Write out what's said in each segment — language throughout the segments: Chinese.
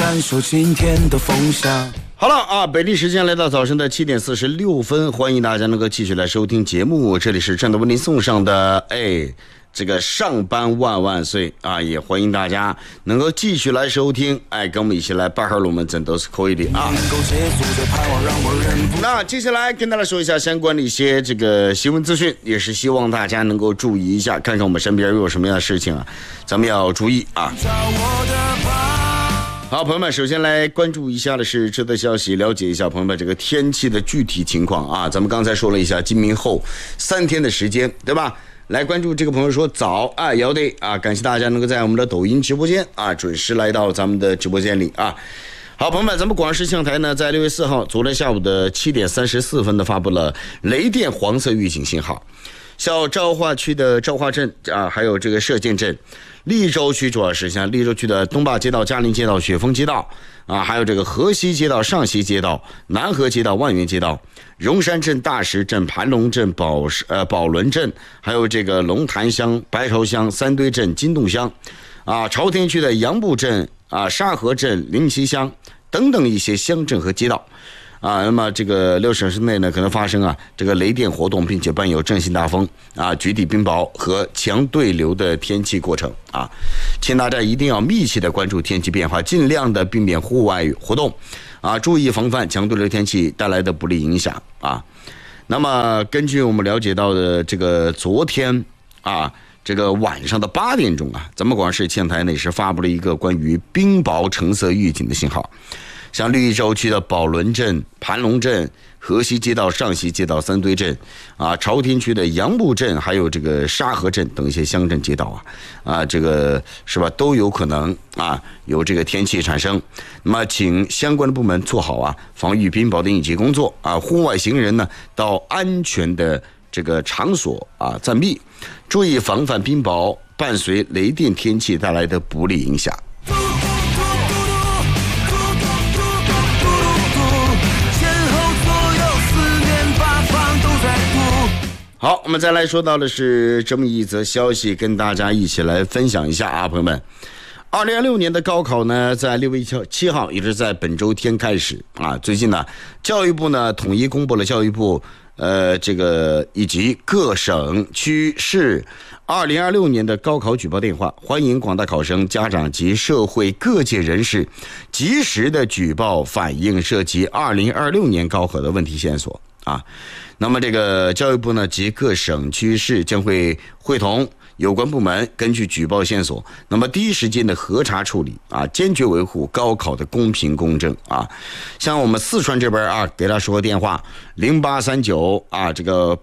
感受今天的风向。 好了啊，北京时间来到早晨的7点46分，欢迎大家能够继续来收听节目，这里是正在为您送上的这个上班万万岁啊！也欢迎大家能够继续来收听，跟我们一起来巴哈龙门阵都是可以的啊。那接下来跟大家说一下相关的一些这个新闻资讯，也是希望大家能够注意一下，看看我们身边又有什么样的事情啊，咱们要注意啊。好，朋友们，首先来关注一下的是这则消息，了解一下朋友们这个天气的具体情况啊。咱们刚才说了一下今明后3天的时间，对吧？来关注这个朋友说早啊，要得啊！感谢大家能够在我们的抖音直播间啊准时来到咱们的直播间里啊。好，朋友们，咱们广州市气象台呢，在6月4号昨天下午的7点34分呢，发布了雷电黄色预警信号。像昭化区的昭化镇啊，还有这个射箭镇，利州区主要是像利州区的东坝街道、嘉陵街道、雪峰街道啊，还有这个河西街道、上西街道、南河街道、万源街道、荣山镇、大石镇、盘龙镇、宝轮镇，还有这个龙潭乡、白潮乡、三堆镇、金洞乡啊，朝天区的杨步镇啊、沙河镇、临溪乡等等一些乡镇和街道。那么这个6省市内呢，可能发生这个雷电活动，并且伴有阵性大风局地冰雹和强对流的天气过程啊，请大家一定要密切的关注天气变化，尽量的避免户外活动注意防范强对流天气带来的不利影响啊。那么根据我们了解到的这个昨天这个晚上的8点钟咱们广州市气象台呢是发布了一个关于冰雹橙色预警的信号。像绿洲区的宝轮镇、盘龙镇、河西街道、上西街道、三堆镇朝天区的杨步镇，还有这个沙河镇等一些乡镇街道这个是吧，都有可能有这个天气产生。那么请相关的部门做好防御冰雹的应急工作户外行人呢到安全的这个场所暂避，注意防范冰雹伴随雷电天气带来的不利影响。好，我们再来说到的是这么一则消息，跟大家一起来分享一下朋友们。2026年的高考呢，在6月7号，也是在本周天开始最近呢，教育部呢统一公布了教育部这个以及各省区市2026年的高考举报电话，欢迎广大考生、家长及社会各界人士及时的举报反映涉及2026年高考的问题线索那么这个教育部呢及各省区市将会会同有关部门根据举报线索，那么第一时间的核查处理坚决维护高考的公平公正像我们四川这边给他说个电话0839这个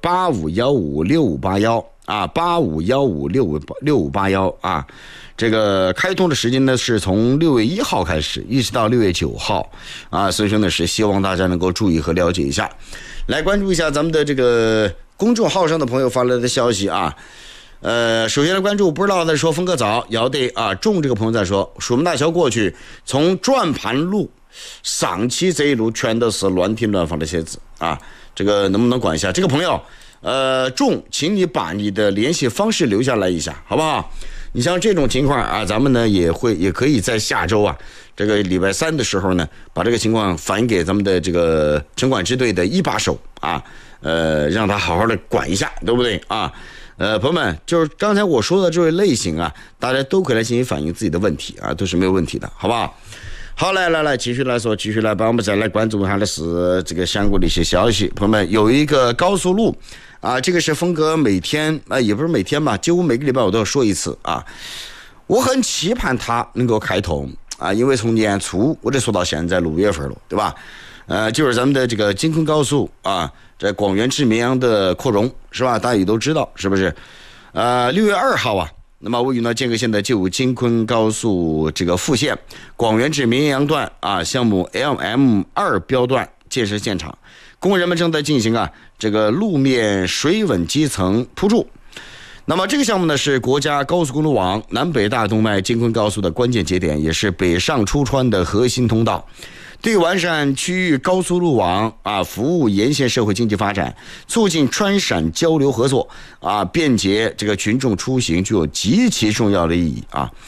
8515658185156581这个开通的时间呢是从6月1号开始，一直到6月9号所以说呢是希望大家能够注意和了解一下。来关注一下咱们的这个公众号上的朋友发来的消息首先来关注，不知道在说峰哥早要得众这个朋友在说，蜀门大桥过去从转盘路上期这一路全都是乱停乱放的写字这个能不能管一下这个朋友众，请你把你的联系方式留下来一下好不好？你像这种情况咱们呢也可以在下周这个礼拜3的时候呢，把这个情况反映给咱们的这个城管支队的一把手让他好好的管一下，对不对朋友们，就是刚才我说的这类类型大家都可以来进行反映自己的问题都是没有问题的，好不好？好，来继续来说，继续来帮我们再来关注一下的是这个相关的一些消息。朋友们，有一个高速路这个是峰哥每天也不是每天吧，几乎每个礼拜我都要说一次我很期盼它能够开通因为从年初我这说到现在6月份了，对吧？就是咱们的这个京昆高速在广元至绵阳的扩容是吧？大家也都知道是不是？6月2号那么位于呢建科县的旧京昆高速这个副线广元至绵阳段项目 LM2 标段建设现场，工人们正在进行这个路面水稳基层铺筑。那么这个项目呢是国家高速公路网南北大动脉京昆高速的关键节点，也是北上出川的核心通道，对完善区域高速路网服务沿线社会经济发展，促进川陕交流合作便捷这个群众出行具有极其重要的意义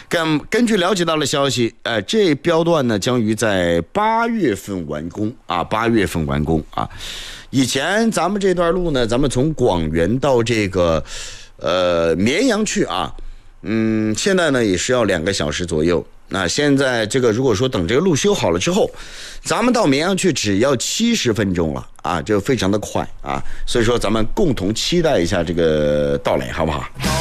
根据了解到的消息，这标段呢将于在8月份完工啊，8月份完工啊。以前咱们这段路呢，咱们从广元到这个绵阳去啊，现在呢也是要2个小时左右。那现在这个如果说等这个路修好了之后，咱们到绵阳去只要70分钟了啊，这非常的快啊，所以说咱们共同期待一下这个到来，好不好？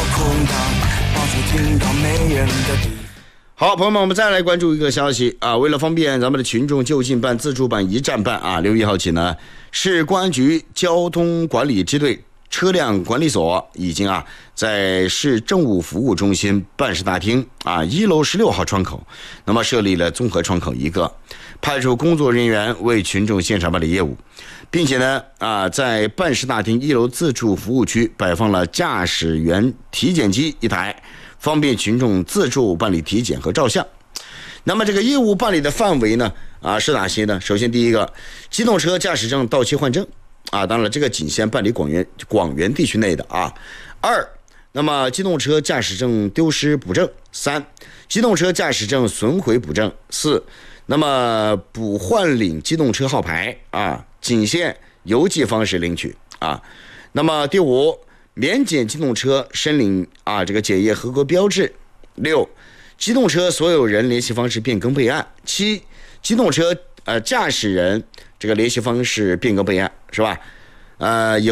好，朋友们，我们再来关注一个消息啊，为了方便咱们的群众就近办、自助办、一站办啊，6月1号起呢，市公安局交通管理支队车辆管理所已经在市政务服务中心办事大厅1楼16号窗口，那么设立了综合窗口1个，派出工作人员为群众现场办理业务，并且呢在办事大厅1楼自助服务区摆放了驾驶员体检机1台，方便群众自助办理体检和照相。那么这个业务办理的范围呢是哪些呢？首先第一个，机动车驾驶证到期换证当然这个仅限办理广元地区内的2，那么机动车驾驶证丢失补证；3，机动车驾驶证损毁补证；4，那么补换领机动车号牌仅限邮寄方式领取那么第5，免检机动车申领这个检验合格标志；6，机动车所有人联系方式变更备案；7，机动车驾驶人这个联系方式变更备案，是吧？以